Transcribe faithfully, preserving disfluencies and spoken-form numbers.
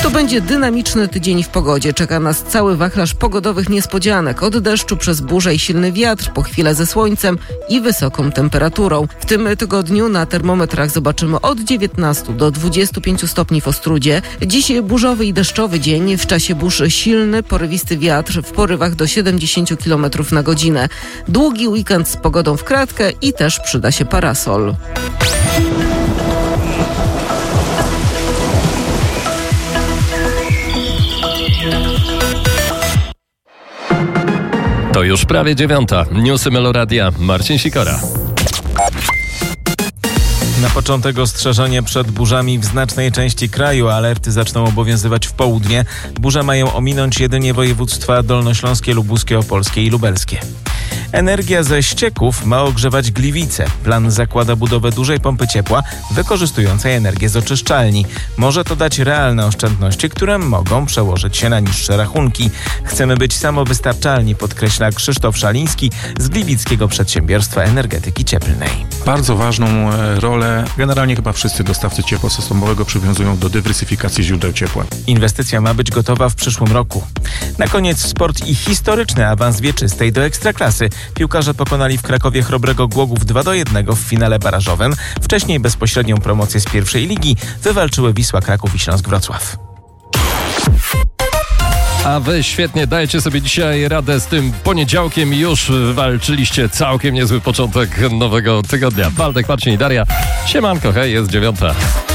To będzie dynamiczny tydzień w pogodzie. Czeka nas cały wachlarz pogodowych niespodzianek. Od deszczu przez burzę i silny wiatr, po chwilę ze słońcem i wysoką temperaturą. W tym tygodniu na termometrach zobaczymy od dziewiętnastu do dwudziestu pięciu stopni w Ostródzie. Dziś burzowy i deszczowy dzień. W czasie burz silny, porywisty wiatr w porywach do siedemdziesięciu kilometrów na godzinę. Długi weekend z pogodą w kratkę i też przyda się parasol. To już prawie dziewiąta. Newsy Meloradia. Marcin Sikora. Na początek ostrzeżenie przed burzami w znacznej części kraju. Alerty zaczną obowiązywać w południe. Burze mają ominąć jedynie województwa dolnośląskie, lubuskie, opolskie i lubelskie. Energia ze ścieków ma ogrzewać Gliwice. Plan zakłada budowę dużej pompy ciepła wykorzystującej energię z oczyszczalni. Może to dać realne oszczędności, które mogą przełożyć się na niższe rachunki. Chcemy być samowystarczalni, podkreśla Krzysztof Szaliński z Gliwickiego Przedsiębiorstwa Energetyki Cieplnej. Bardzo ważną rolę generalnie chyba wszyscy dostawcy ciepła systemowego przywiązują do dywersyfikacji źródeł ciepła. Inwestycja ma być gotowa w przyszłym roku. Na koniec sport i historyczny awans wieczystej do Ekstraklasy. Piłkarze pokonali w Krakowie Chrobrego Głogów dwa do jednego w finale barażowym. Wcześniej bezpośrednią promocję z pierwszej ligi wywalczyły Wisła Kraków i Śląsk Wrocław. A wy świetnie dajecie sobie dzisiaj radę z tym poniedziałkiem i już walczyliście całkiem niezły początek nowego tygodnia. Waldek, Marcin i Daria. Siemanko, hej, jest dziewiąta.